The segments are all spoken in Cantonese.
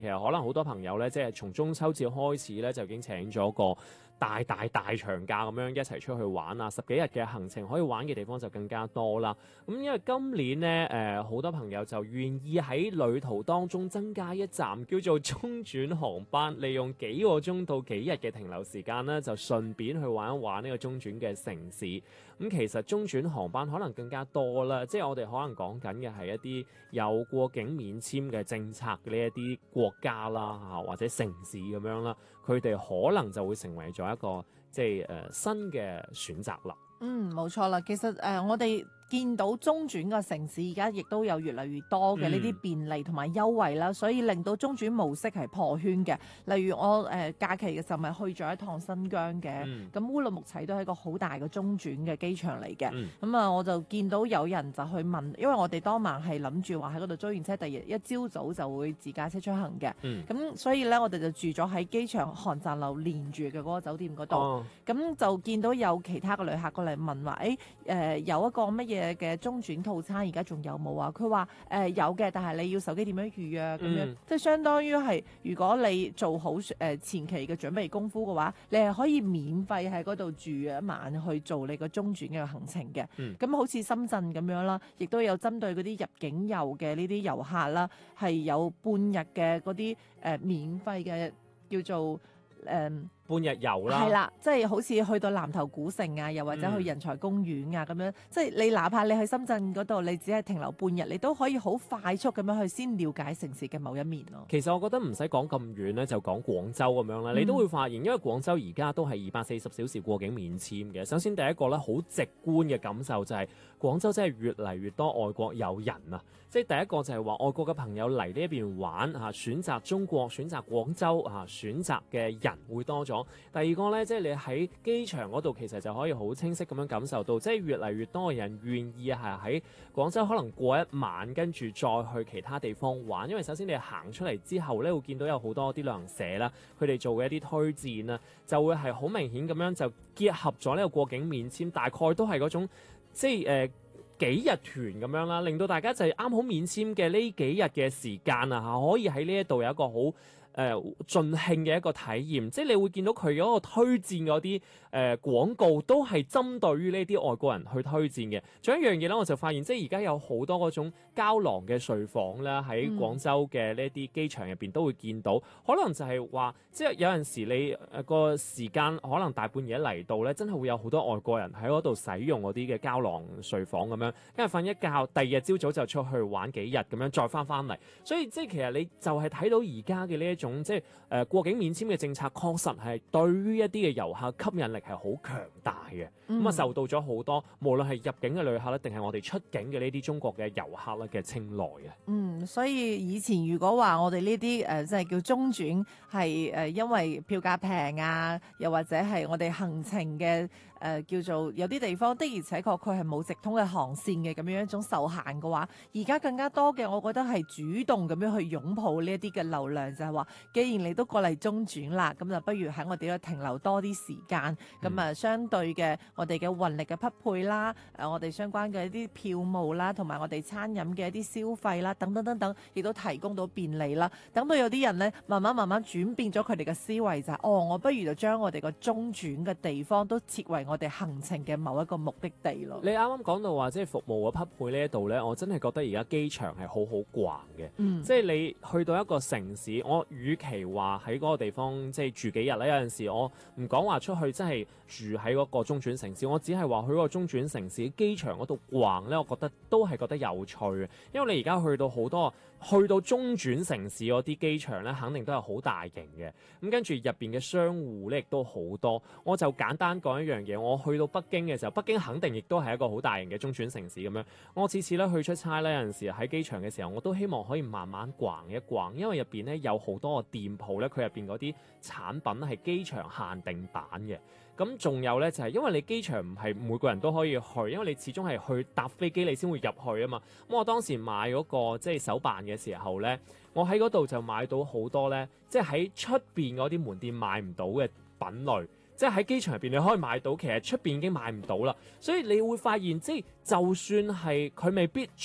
其實可能好多朋友咧，即係從中秋節開始咧，就已經請咗個大長假咁樣一齊出去玩啊，10幾日嘅行程可以玩嘅地方就更加多啦。咁因為今年咧好多朋友就願意喺旅途當中增加一站叫做中轉航班，利用幾個鐘到幾日嘅停留時間咧，就順便去玩一玩呢個中轉嘅城市。咁其實中轉航班可能更加多啦，即係我哋可能講緊嘅係一啲有過境免簽嘅政策嘅呢一啲國家啦或者城市咁樣啦，佢哋可能就會成為咗一個即係新嘅選擇啦。 冇錯啦。其實我哋見到中轉嘅城市而家亦都有越嚟越多嘅呢啲便利同埋優惠啦，所以令到中轉模式係破圈嘅。例如我假期嘅時候咪去咗一趟新疆嘅，咁烏魯木齊都係一個好大嘅中轉嘅機場嚟嘅。咁啊，我就見到有人就去問，因為我哋當晚係諗住話喺嗰度租完車，第二日一朝早就會自駕車出行嘅。咁所以咧，我哋就住咗喺機場航站樓連住嘅嗰個酒店嗰度。咁就見到有其他嘅旅客過嚟問話，有一個乜嘢嘅中轉套餐而家仲有冇啊？佢話有嘅，但係你要手機點樣預約咁樣，即係相當於係如果你做好前期嘅準備功夫嘅話，你係可以免費喺嗰度住一晚去做你個中轉嘅行程嘅。咁好似深圳咁樣啦，亦都有針對嗰啲入境遊嘅呢啲遊客啦，係有半日嘅嗰啲免費嘅叫做半日遊啦， 係啦，即係好似去到南頭古城啊，又或者去人才公園啊咁樣，即係你哪怕你去深圳嗰度，你只係停留半日，你都可以好快速咁樣去先了解城市嘅某一面咯。 其實我覺得唔使講咁遠咧，就講廣州咁樣啦，你都會發現，因為廣州而家都係240小時過境免簽嘅。首先第一個咧，好直觀嘅感受就係廣州真係越嚟越多外國友人啊！即係第一個就係話外國嘅朋友嚟呢一邊玩選擇中國、選擇廣州選擇嘅人會多咗。第二個呢，即係你喺機場嗰度，其實就可以好清晰咁樣感受到，即係越嚟越多嘅人願意係喺廣州可能過一晚，跟住再去其他地方玩。因為首先你行出嚟之後呢，會見到有好多啲旅行社啦，佢哋做嘅一啲推薦啦，就會係好明顯咁樣就結合咗呢個過境免簽，大概都係嗰種即係幾日團咁樣啦，令到大家就係啱好免簽嘅呢幾日嘅時間啊，可以喺呢一度有一個好盡興嘅一個體驗，即係你會見到佢嗰個推薦嗰啲廣告都係針對於呢啲外國人去推薦嘅。仲有一樣嘢咧，我就發現即係而家有好多嗰種膠囊嘅睡房啦，喺廣州嘅呢啲機場入邊都會見到。可能就係話，即係有陣時你個時間可能大半夜嚟到咧，真係會有好多外國人喺嗰度使用嗰啲嘅膠囊睡房咁樣，跟住瞓一覺，第二日朝早就出去玩幾日咁樣，再翻嚟。所以即係其實你就係睇到而家嘅呢一種即係過境免簽嘅政策，確實係對於一啲嘅遊客吸引力係好強大嘅。咁受到咗好多無論係入境嘅旅客咧，定係我哋出境嘅呢啲中國嘅遊客咧嘅青睞嘅。 所以以前如果話我哋呢啲即係叫中轉係因為票價平啊，又或者係我哋行程嘅叫做有啲地方的而且確佢係冇直通嘅航線嘅咁樣一種受限嘅話，而家更加多嘅我覺得係主動咁樣去擁抱呢一啲嘅流量，就係話既然你都過嚟中轉啦，咁就不如喺我哋度停留多啲時間，咁相對嘅我哋嘅運力嘅匹配啦，我哋相關嘅一啲票務啦，同埋我哋餐飲嘅一啲消費啦，等等等等，亦都提供到便利啦。等到有啲人呢，慢慢轉變咗佢哋嘅思維，就係我不如就將我哋個中轉嘅地方都設為我哋行程嘅某一個目的地咯。 你啱啱講到話即係服務嘅匹配呢一度呢，我真係覺得而家機場係好好逛嘅。即係你去到一個城市，我與其話喺嗰個地方即係住幾日咧，有陣時我唔講話出去真係住喺嗰個中轉城市，我只係話去嗰個中轉城市機場嗰度逛呢，我覺得都係覺得有趣嘅。因為你而家去到好多去到中轉城市嗰啲機場呢，肯定都係好大型嘅。咁跟住入邊嘅商戶呢，亦都好多。我就簡單講一樣嘢，我去到北京嘅時候，北京肯定亦都係一個好大型嘅中轉城市咁樣。我次次咧去出差呢，有陣時喺機場嘅時候，我都希望可以慢慢逛一逛，因為入邊呢有好多個店鋪呢，佢入邊嗰啲產品係機場限定版嘅。咁仲有呢，就係因為你機場唔係每個人都可以去，因為你始終係去搭飛機你先會入去啊嘛。咁我當時買嗰個即係手辦嘅時候呢，我喺嗰度就買到好多呢，即係喺出邊嗰啲門店買唔到嘅品類。即係喺機場入邊你可以買到，其實出邊已經買唔到啦。所以你會發現，即係就算係佢未必出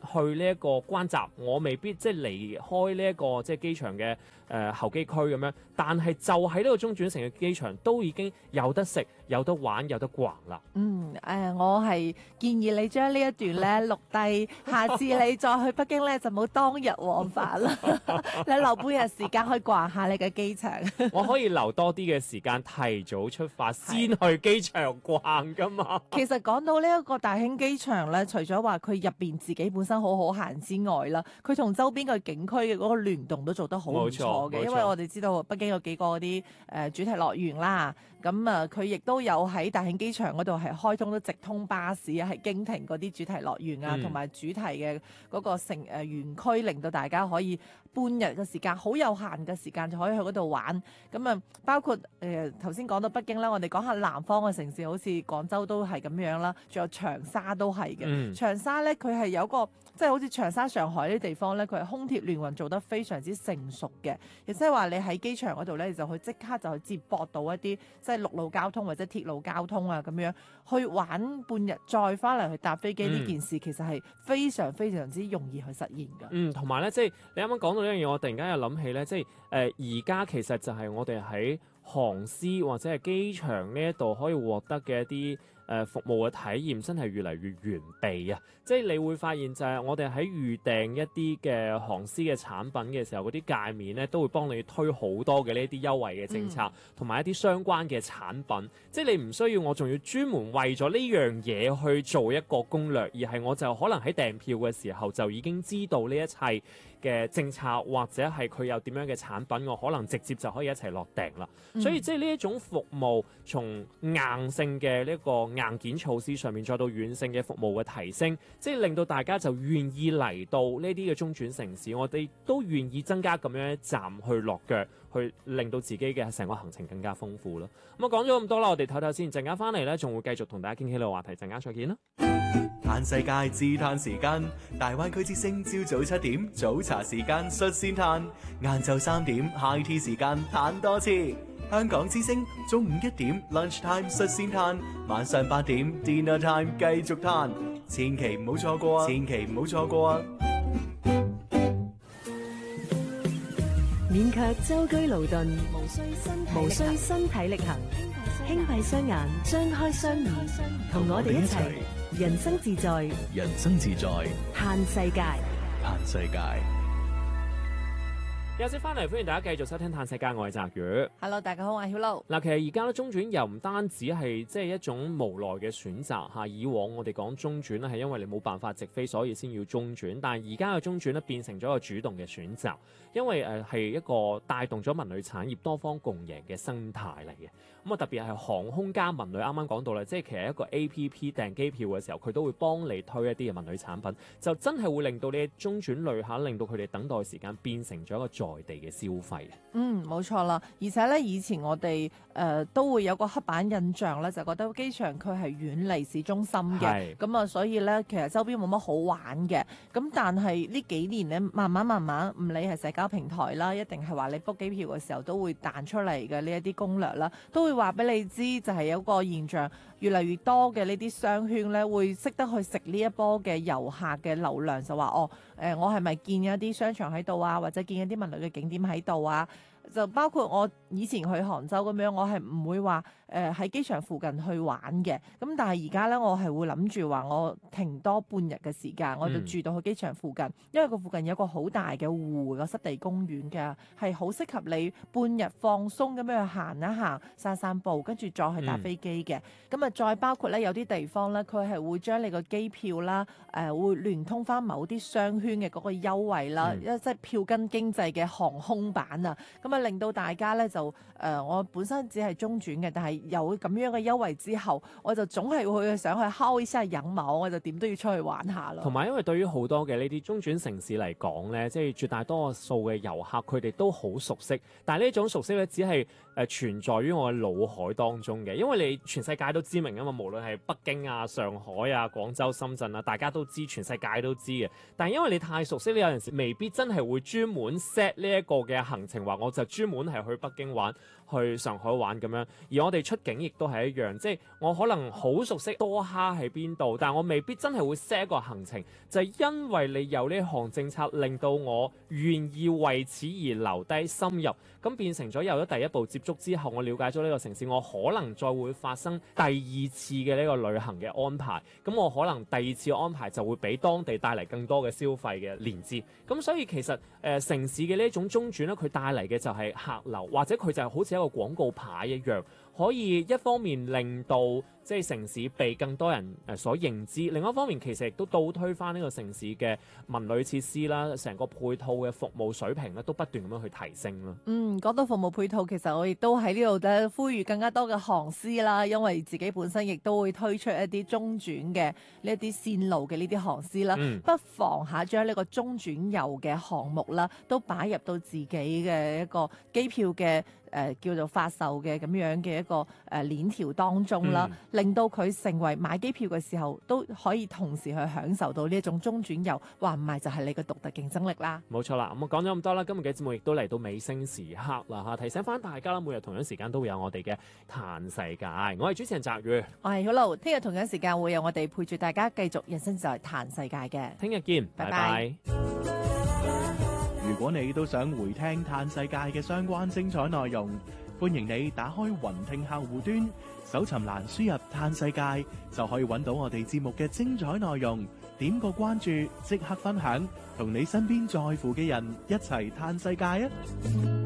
去呢一個關閘，我未必即係離開呢一個即係機場嘅候機區咁樣，但係就喺呢個中轉城嘅機場都已經有得食、有得玩、有得逛啦。 我係建議你將呢一段咧錄低，下次你再去北京咧就冇當日往返啦，你留半日時間去逛下你嘅機場。 我可以留多啲嘅時間提早出發，先去機場逛噶嘛。 其實講到呢一個大興機場咧，除咗話佢入邊自己本身好好行之外啦，佢同周邊嘅景區嘅嗰個聯動都做得好唔錯嘅，因為我哋知道北京有幾個嗰啲主題樂園啦，咁佢亦都有喺大興機場嗰度係開通咗直通巴士啊，係經停嗰啲主題樂園啊，同埋主題嘅嗰個園區，令到大家可以半日嘅時間，好有限嘅時間就可以去嗰度玩。咁包括頭先講到北京啦，我哋講下南方嘅城市，好似廣州都係咁樣啦，仲有長沙都係嘅。長沙咧，佢係有個即係好似長沙、上海呢啲地方咧，佢係空鐵聯運做得非常之成熟嘅，亦即係話你喺機場嗰度咧，你就去即刻就去接駁到一啲即係陸路交通或者鐵路交通啊咁樣去玩半日，再翻嚟去搭飛機呢件事，其實係非常非常之容易去實現㗎。 同埋咧，即係你啱啱講到呢樣嘢，我突然間又諗起咧，即係而家其實就係我哋喺航司或者係機場呢一度可以獲得嘅一啲服務嘅體驗真係越嚟越完備啊！即係你會發現就係我哋喺預訂一啲嘅航司嘅產品嘅時候，嗰啲界面咧都會幫你推好多嘅呢啲優惠嘅政策，同埋一啲相關嘅產品。即係你唔需要我仲要專門為咗呢樣嘢去做一個攻略，而係我就可能喺訂票嘅時候就已經知道呢一切嘅政策，或者係佢有點樣嘅產品，我可能直接就可以一齊落訂啦。所以即係呢一種服務，從硬性嘅呢個硬件措施上面，再到軟性嘅服務嘅提升，即係令到大家就願意嚟到呢啲嘅中轉城市，我哋都願意增加咁樣一站去落腳，去令到自己嘅成個行程更加豐富咯。咁我講咗咁多啦，我哋唞唞先，陣間翻嚟咧，仲會繼續同大家傾起呢個話題，陣間再見啦。 嘆世界自嘆時間，大灣區之聲朝早7點早茶時間率先嘆，晏晝3點 high tea 時間嘆多次。香港之聲中午1點 lunch time 率先嘆，晚上8點 dinner time 繼續嘆，千祈唔好錯過啊！千祈唔好錯過啊！ 免卻舟車勞頓，無需身體力行，輕閉雙眼，張開雙耳，同我哋一齊人生自在， 人生自在， 嘆世界， 嘆世界。 有時翻嚟，歡迎大家繼續收聽《嘆世界》，我係澤宇。 Hello， 大家好，我係曉露。 嗱，其實而家咧中轉又唔單止係即係一種無奈嘅選擇嚇。以往我哋講中轉咧係因為你冇辦法直飛，所以先要中轉。但係而家嘅中轉咧變成咗一個主動嘅選擇，因為係一個帶動咗文旅產業多方共贏嘅生態嚟嘅。咁啊特別係航空加文旅，啱啱講到啦，即係其實一個 A.P.P. 訂機票嘅時候，佢都會幫你推一啲嘅文旅產品，就真係會令到你中轉旅客令到佢哋等待時間變成咗一個在地嘅消費。 冇錯啦，而且咧以前我哋都會有個刻板印象咧，就覺得機場佢係遠離市中心嘅，咁啊所以咧其實周邊冇乜好玩嘅。咁但係呢幾年咧，慢慢唔理係社交平台啦，一定係話你 book 機票嘅時候都會彈出嚟嘅呢一啲攻略啦，都會話俾你知，就係有個現象，越嚟越多嘅呢啲商圈咧會識得去食呢一波嘅遊客嘅流量，就話我係咪見有啲商場喺度啊，或者見有啲文旅嘅景點喺度啊？就包括我以前去杭州咁樣，我係唔會話喺機場附近去玩嘅。咁但係而家咧，我係會諗住話我停多半日嘅時間，我就住到去機場附近，因為個附近有個好大嘅湖，個濕地公園嘅，係好適合你半日放鬆咁樣去行一行、散散步，跟住再去搭飛機嘅。咁再包括咧，有啲地方咧，佢係會將你個機票啦，會聯通翻某啲商圈嘅嗰個優惠啦，即係票根經濟嘅航空版啊。咁令到大家咧就我本身只係中轉嘅，但係有咁樣嘅優惠之後，我就總係會想去敲一下人毛，我就點都要出去玩下咯。 同埋因為對於好多嘅呢啲中轉城市嚟講咧，即係絕大多數嘅遊客佢哋都好熟悉，但係呢種熟悉咧只係存在於我嘅腦海當中嘅，因為你全世界都知名啊嘛，無論係北京啊、上海啊、廣州、深圳啊，大家都知，全世界都知嘅。但係因為你太熟悉，你有陣時未必真係會專門 set 呢一個嘅行程，話我就就專門係去北京玩、去上海玩咁樣。而我哋出境亦都係一樣，即係我可能好熟悉多哈喺邊度，但我未必真係會 set 一個行程，就係因為你有呢項政策，令到我願意為此而留低深入，咁變成咗有咗第一步接觸之後，我了解咗呢個城市，我可能再會發生第二次嘅呢個旅行嘅安排，咁我可能第二次安排就會俾當地帶嚟更多嘅消費嘅連接，咁所以其實城市嘅呢一種中轉咧，佢帶嚟嘅就係客流，或者佢就係好似一個廣告牌一樣，可以一方面令到即係城市被更多人所認知，另一方面其實亦都倒推翻呢個城市嘅文旅設施啦，成個配套嘅服務水平咧都不斷咁樣去提升啦。 講到服務配套，其實我亦都喺呢度咧呼籲更加多嘅航司啦，因為自己本身亦都會推出一啲中轉嘅呢一啲線路嘅呢啲航司啦，不妨將呢個中轉遊嘅項目啦，都擺入到自己嘅一個機票嘅叫做發售嘅咁樣嘅一個鏈條當中啦，令到佢成為買機票嘅時候都可以同時去享受到呢一種中轉遊，話唔係就係你嘅獨特競爭力啦。 冇錯啦，咁我講咗咁多啦，今日嘅節目亦都嚟到尾聲時刻啦嚇，提醒翻大家啦，每日同樣時間都會有我哋嘅嘆世界，我係主持人澤宇， 我係Hello，聽日同樣時間會有我哋陪住大家繼續人生就係嘆世界嘅， 聽日見，拜拜。 如果你都想回聽嘆世界嘅相關精彩內容，歡迎你打開雲聽客戶端，搜尋欄輸入嘆世界，就可以揾到我哋節目嘅精彩內容。點個關注，即刻分享，同你身邊在乎嘅人一齊嘆世界啊！